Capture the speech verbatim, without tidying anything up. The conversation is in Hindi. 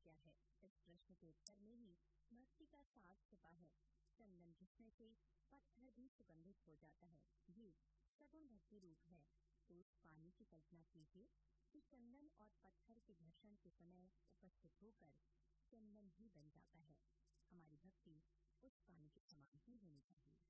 क्या है? इस प्रश्न के उत्तर में ही भक्ति का सार छिपा है। चंदन घिसने से पत्थर भी सुगंधित हो जाता है। ये सगुण भक्ति रूप है। तो उस पानी की कल्पना कीजिए कि चंदन और पत्थर के घर्षण के समय उपस्थित होकर चंदन ही बन जाता है। हमारी भक्ति उस पानी के समान ही होनी चाहिए।